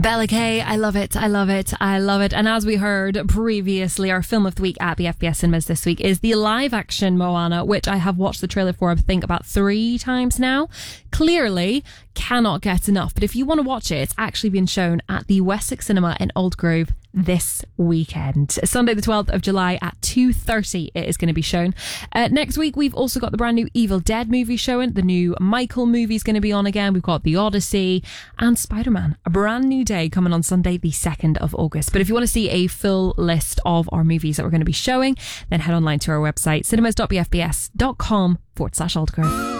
Bella Kay, I love it, I love it, I love it. And as we heard previously, our film of the week at the FBS Cinemas this week is the live-action Moana, which I have watched the trailer for, I think, about 3 times now. Clearly, cannot get enough. But if you want to watch it, it's actually been shown at the Wessex Cinema in Old Grove this weekend. Sunday the 12th of July at 2:30 it is going to be shown. Next week we've also got the brand new Evil Dead movie showing. The new Michael movie is going to be on again. We've got The Odyssey and Spider-Man. A brand new day coming on Sunday the 2nd of August. But if you want to see a full list of our movies that we're going to be showing, then head online to our website cinemas.bfbs.com/Oldgrove.